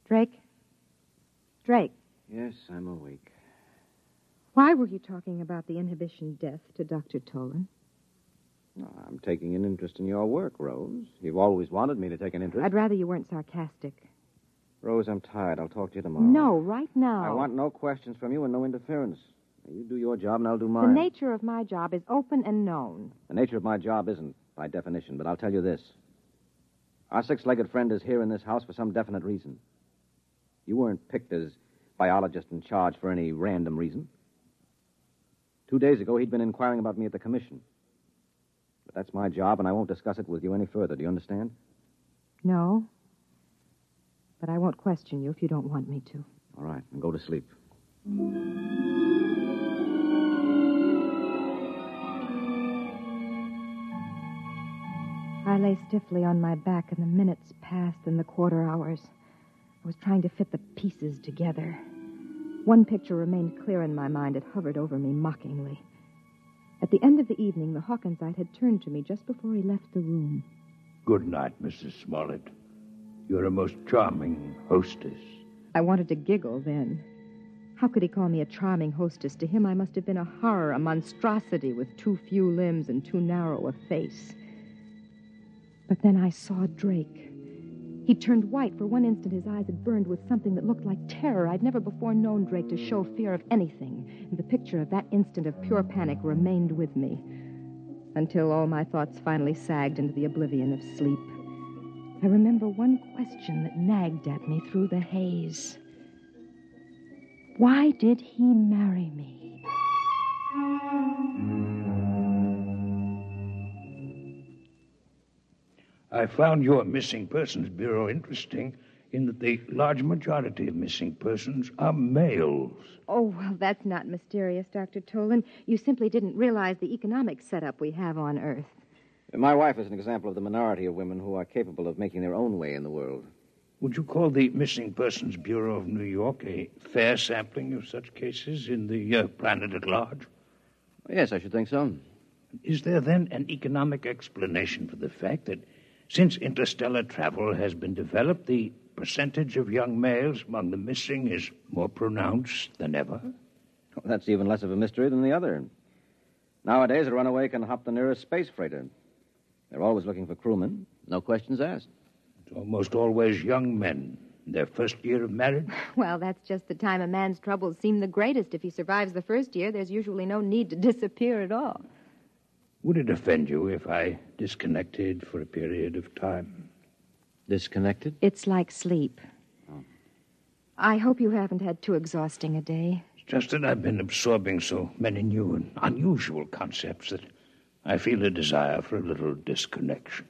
Drake? Drake, Yes, I'm awake. why were you talking about the inhibition death to Dr. Tolan? Oh, I'm taking an interest in your work, Rose. You've always wanted me to take an interest. I'd rather you weren't sarcastic. Rose, I'm tired. I'll talk to you tomorrow. No, right now. I want no questions from you and no interference. You do your job and I'll do The mine. nature of my job is open and known. The nature of my job isn't, by definition, but I'll tell you this. Our six-legged friend is here in this house for some definite reason. You weren't picked as biologist in charge for any random reason. 2 days ago, he'd been inquiring about me at the commission. But that's my job, and I won't discuss it with you any further. Do you understand? No. But I won't question you if you don't want me to. All right, and go to sleep. I lay stiffly on my back, and the minutes passed and the quarter hours. I was trying to fit the pieces together. One picture remained clear in my mind. It hovered over me mockingly. At the end of the evening, the Hawkinsite had turned to me just before he left the room. Good night, Mrs. Smollett. You're a most charming hostess. I wanted to giggle then. How could he call me a charming hostess? To him, I must have been a horror, a monstrosity with too few limbs and too narrow a face. But then I saw Drake. He turned white. For one instant, his eyes had burned with something that looked like terror. I'd never before known Drake to show fear of anything. And the picture of that instant of pure panic remained with me until all my thoughts finally sagged into the oblivion of sleep. I remember one question that nagged at me through the haze. Why did he marry me? I found your Missing Persons Bureau interesting in that the large majority of missing persons are males. Oh, well, that's not mysterious, Dr. Tolan. You simply didn't realize the economic setup we have on Earth. My wife is an example of the minority of women who are capable of making their own way in the world. Would you call the Missing Persons Bureau of New York a fair sampling of such cases in the planet at large? Yes, I should think so. Is there then an economic explanation for the fact that since interstellar travel has been developed, the percentage of young males among the missing is more pronounced than ever? Well, that's even less of a mystery than the other. Nowadays, a runaway can hop the nearest space freighter. They're always looking for crewmen. No questions asked. It's almost always young men in their first year of marriage. Well, that's just the time a man's troubles seem the greatest. If he survives the first year, there's usually no need to disappear at all. Would it offend you if I disconnected for a period of time? Disconnected? It's like sleep. Oh. I hope you haven't had too exhausting a day. It's just that I've been absorbing so many new and unusual concepts that I feel a desire for a little disconnection.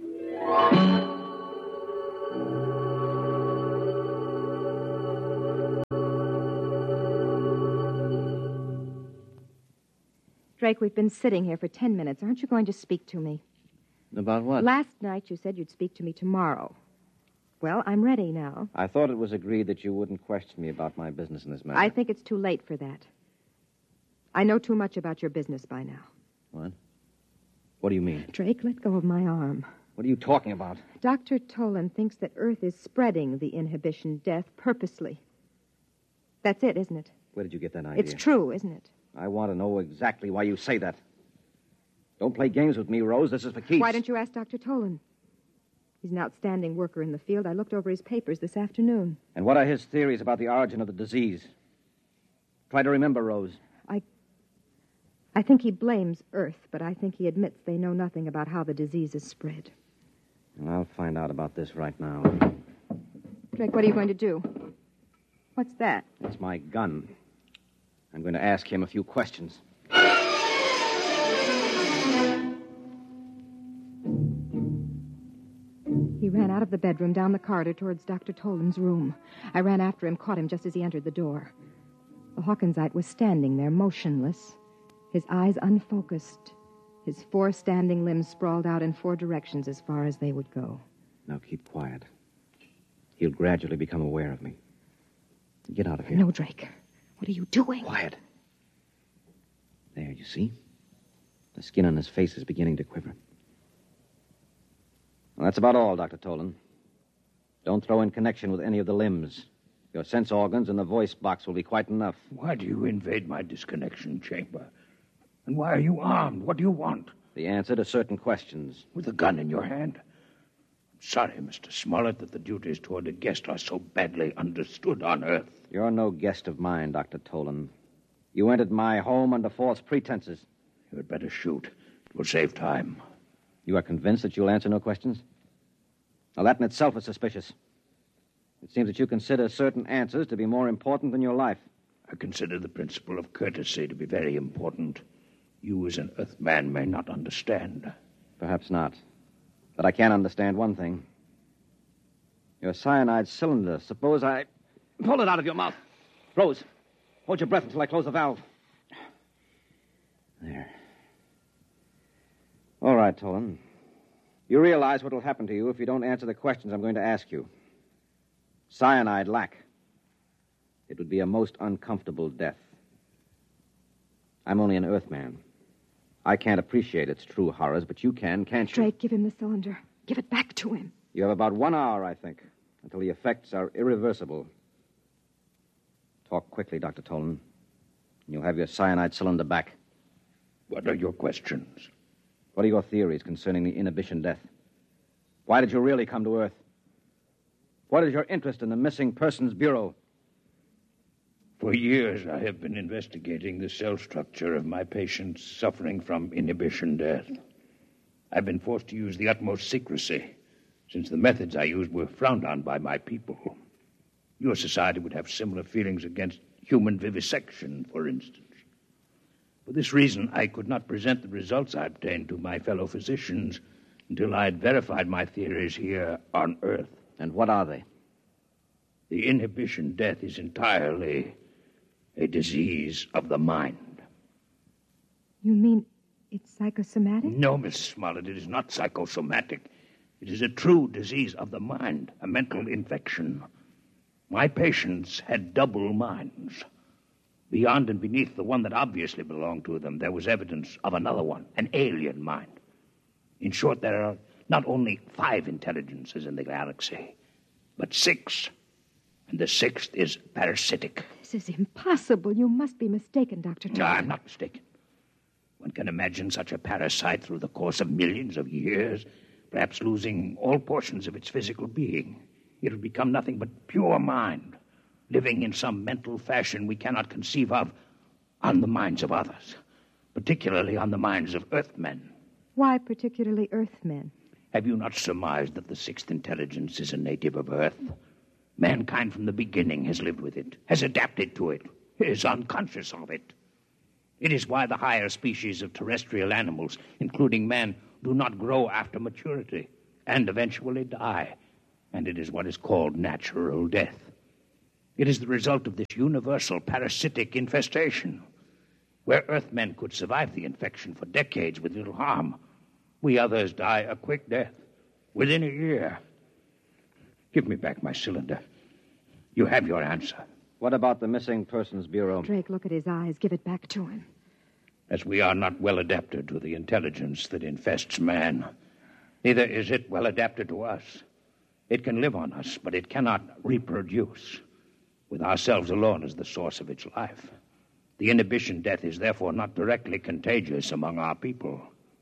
Drake, we've been sitting here for 10 minutes. Aren't you going to speak to me? About what? Last night you said you'd speak to me tomorrow. Well, I'm ready now. I thought it was agreed that you wouldn't question me about my business in this matter. I think it's too late for that. I know too much about your business by now. What? What do you mean? Drake, let go of my arm. What are you talking about? Dr. Tolan thinks that Earth is spreading the inhibition death purposely. That's it, isn't it? Where did you get that idea? It's true, isn't it? I want to know exactly why you say that. Don't play games with me, Rose. This is for keeps. Why don't you ask Dr. Tolan? He's an outstanding worker in the field. I looked over his papers this afternoon. And what are his theories about the origin of the disease? Try to remember, Rose. I think he blames Earth, but I think he admits they know nothing about how the disease is spread. And I'll find out about this right now. Drake, what are you going to do? What's that? It's my gun. I'm going to ask him a few questions. He ran out of the bedroom, down the corridor towards Dr. Tolan's room. I ran after him, caught him just as he entered the door. The Hawkinsite was standing there, motionless, his eyes unfocused, his 4 standing limbs sprawled out in 4 directions as far as they would go. Now keep quiet. He'll gradually become aware of me. Get out of here. No, Drake. What are you doing? Quiet. There, you see? The skin on his face is beginning to quiver. Well, that's about all, Dr. Tolan. Don't throw in connection with any of the limbs. Your sense organs and the voice box will be quite enough. Why do you invade my disconnection chamber? And why are you armed? What do you want? The answer to certain questions. With a gun in your hand? I'm sorry, Mr. Smollett, that the duties toward a guest are so badly understood on Earth. You're no guest of mine, Dr. Tolan. You entered my home under false pretenses. You had better shoot. It will save time. You are convinced that you'll answer no questions? Now, that in itself is suspicious. It seems that you consider certain answers to be more important than your life. I consider the principle of courtesy to be very important. You, as an Earthman, may not understand. Perhaps not. But I can understand one thing. Your cyanide cylinder. Suppose I pull it out of your mouth. Rose, hold your breath until I close the valve. There. All right, Tolan. You realize what will happen to you if you don't answer the questions I'm going to ask you. Cyanide lack. It would be a most uncomfortable death. I'm only an Earthman. I can't appreciate its true horrors, but you can, can't you? Drake, give him the cylinder. Give it back to him. You have about 1 hour, I think, until the effects are irreversible. Talk quickly, Dr. Tolan. And you'll have your cyanide cylinder back. What are your questions? What are your theories concerning the inhibition death? Why did you really come to Earth? What is your interest in the Missing Persons Bureau? For years, I have been investigating the cell structure of my patients suffering from inhibition death. I've been forced to use the utmost secrecy, since the methods I used were frowned on by my people. Your society would have similar feelings against human vivisection, for instance. For this reason, I could not present the results I obtained to my fellow physicians until I had verified my theories here on Earth. And what are they? The inhibition death is entirely a disease of the mind. You mean it's psychosomatic? No, Miss Smollett, it is not psychosomatic. It is a true disease of the mind, a mental infection. My patients had double minds. Beyond and beneath the one that obviously belonged to them, there was evidence of another one, an alien mind. In short, there are not only 5 intelligences in the galaxy, but 6. And the 6th is parasitic. This is impossible. You must be mistaken, Dr. Tolan. No, I'm not mistaken. One can imagine such a parasite through the course of millions of years, perhaps losing all portions of its physical being. It will become nothing but pure mind, living in some mental fashion we cannot conceive of on the minds of others, particularly on the minds of Earthmen. Why particularly Earthmen? Have you not surmised that the 6th intelligence is a native of Earth? Mankind from the beginning has lived with it, has adapted to it, is unconscious of it. It is why the higher species of terrestrial animals, including man, do not grow after maturity and eventually die. And it is what is called natural death. It is the result of this universal parasitic infestation. Where Earthmen could survive the infection for decades with little harm, we others die a quick death within a year. Give me back my cylinder. You have your answer. What about the Missing Persons Bureau? Drake, look at his eyes. Give it back to him. As we are not well adapted to the intelligence that infests man, neither is it well adapted to us. It can live on us, but it cannot reproduce, with ourselves alone as the source of its life. The inhibition death is therefore not directly contagious among our people.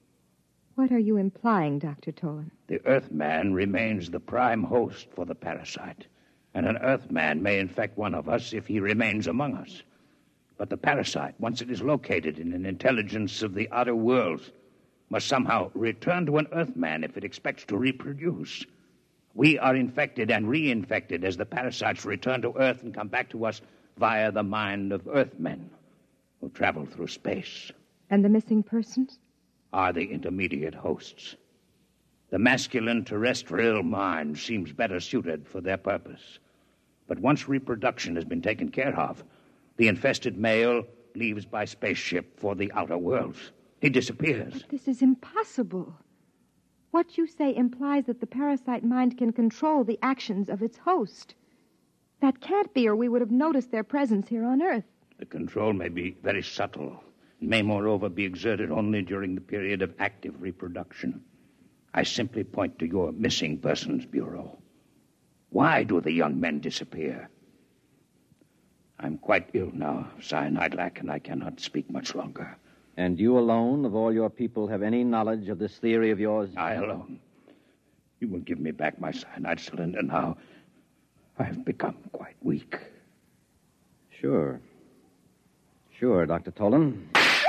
What are you implying, Dr. Tolan? The Earthman remains the prime host for the parasite, and an Earthman may infect one of us if he remains among us. But the parasite, once it is located in an intelligence of the outer worlds, must somehow return to an Earthman if it expects to reproduce. We are infected and reinfected as the parasites return to Earth and come back to us via the mind of Earthmen who travel through space. And the missing persons? Are the intermediate hosts. The masculine terrestrial mind seems better suited for their purpose. But once reproduction has been taken care of, the infested male leaves by spaceship for the outer worlds. He disappears. But this is impossible. What you say implies that the parasite mind can control the actions of its host. That can't be, or we would have noticed their presence here on Earth. The control may be very subtle, and may moreover be exerted only during the period of active reproduction. I simply point to your Missing Persons Bureau. Why do the young men disappear? I'm quite ill now of cyanide lack, and I cannot speak much longer. And you alone of all your people have any knowledge of this theory of yours? I alone. You will give me back my cyanide cylinder now. I have become quite weak. Sure. Sure, Dr. Tolan.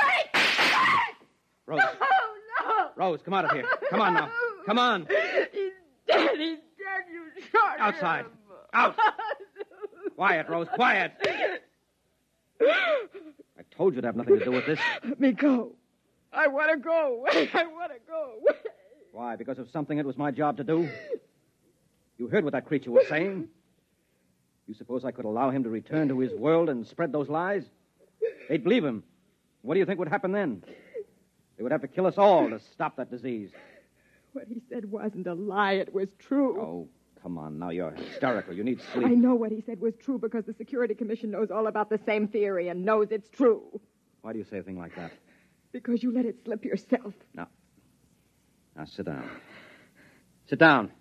Rose. No! Rose, come out of here. Come on now. Come on. He's dead. He's dead. You shot Outside. him. Out. Quiet, Rose. Quiet. I told you to have nothing to do with this. Let me go. I want to go. I want to go. Why? Because of something it was my job to do? You heard what that creature was saying? You suppose I could allow him to return to his world and spread those lies? They'd believe him. What do you think would happen then? They would have to kill us all to stop that disease. What he said wasn't a lie. It was true. Oh, come on. Now you're hysterical. You need sleep. I know what he said was true because the Security Commission knows all about the same theory and knows it's true. Why do you say a thing like that? Because you let it slip yourself. Now sit down. Sit down.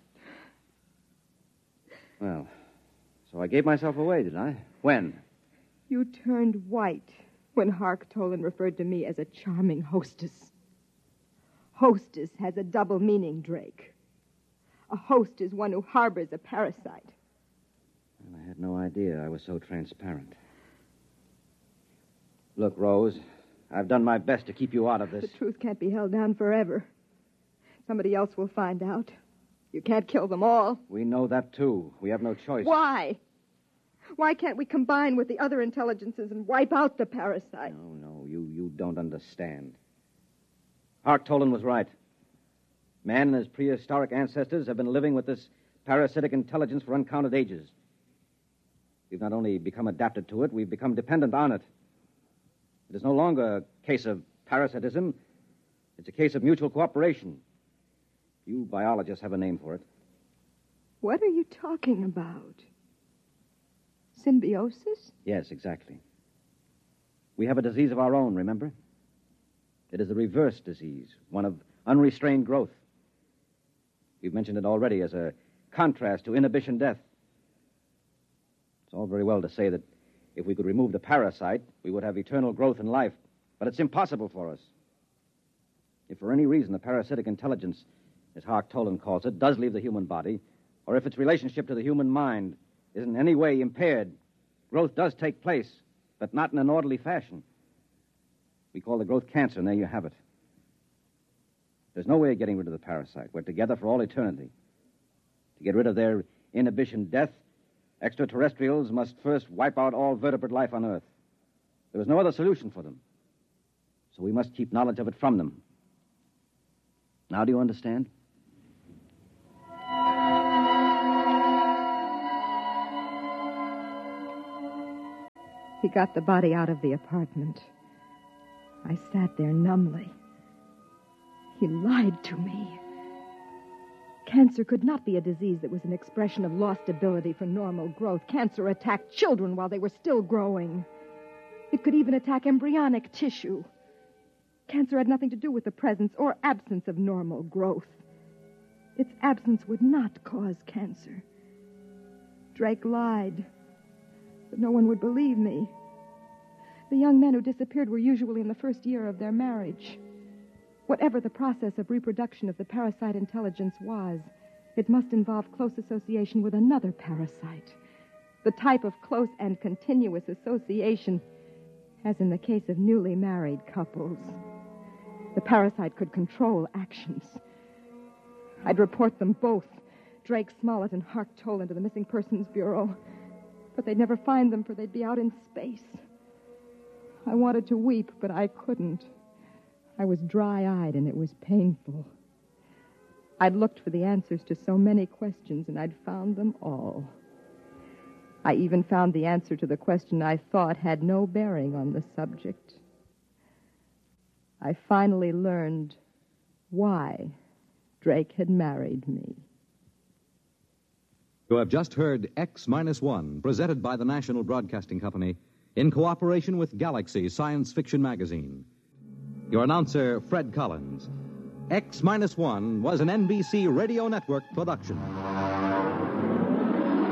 Well, so I gave myself away, did I? When? You turned white when Hark Tolan referred to me as a charming hostess. Hostess has a double meaning, Drake. A host is one who harbors a parasite. Well, I had no idea I was so transparent. Look, Rose, I've done my best to keep you out of this. The truth can't be held down forever. Somebody else will find out. You can't kill them all. We know that, too. We have no choice. Why? Why can't we combine with the other intelligences and wipe out the parasite? No, you don't understand. Hark Tolan was right. Man and his prehistoric ancestors have been living with this parasitic intelligence for uncounted ages. We've not only become adapted to it, we've become dependent on it. It is no longer a case of parasitism. It's a case of mutual cooperation. You biologists have a name for it. What are you talking about? Symbiosis? Yes, exactly. We have a disease of our own, remember? It is a reverse disease, one of unrestrained growth. We've mentioned it already as a contrast to inhibition death. It's all very well to say that if we could remove the parasite, we would have eternal growth in life. But it's impossible for us. If for any reason the parasitic intelligence, as Hark Tolan calls it, does leave the human body, or if its relationship to the human mind is in any way impaired, growth does take place, but not in an orderly fashion. We call the growth cancer, and there you have it. There's no way of getting rid of the parasite. We're together for all eternity. To get rid of their inhibition death, extraterrestrials must first wipe out all vertebrate life on Earth. There is no other solution for them. So we must keep knowledge of it from them. Now do you understand? He got the body out of the apartment. I sat there numbly. He lied to me. Cancer could not be a disease that was an expression of lost ability for normal growth. Cancer attacked children while they were still growing. It could even attack embryonic tissue. Cancer had nothing to do with the presence or absence of normal growth. Its absence would not cause cancer. Drake lied, but no one would believe me. The young men who disappeared were usually in the first year of their marriage. Whatever the process of reproduction of the parasite intelligence was, it must involve close association with another parasite. The type of close and continuous association, as in the case of newly married couples. The parasite could control actions. I'd report them both, Drake Smollett and Hark Tolan, to the Missing Persons Bureau. But they'd never find them, for they'd be out in space. I wanted to weep, but I couldn't. I was dry-eyed, and it was painful. I'd looked for the answers to so many questions, and I'd found them all. I even found the answer to the question I thought had no bearing on the subject. I finally learned why Drake had married me. You have just heard X-1, presented by the National Broadcasting Company in cooperation with Galaxy Science Fiction Magazine. Your announcer, Fred Collins. X-1 was an NBC Radio Network production.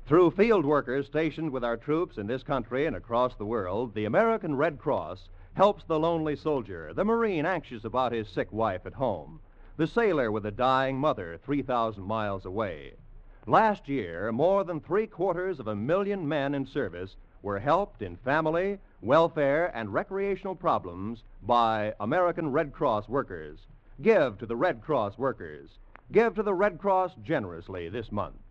Through field workers stationed with our troops in this country and across the world, the American Red Cross helps the lonely soldier, the Marine anxious about his sick wife at home, the sailor with a dying mother 3,000 miles away. Last year, more than 750,000 men in service were helped in family, welfare, and recreational problems by American Red Cross workers. Give to the Red Cross workers. Give to the Red Cross generously this month.